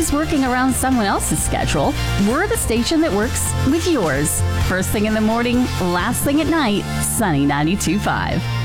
always working around someone else's schedule, we're the station that works with yours. First thing in the morning, last thing at night, Sunny 92.5.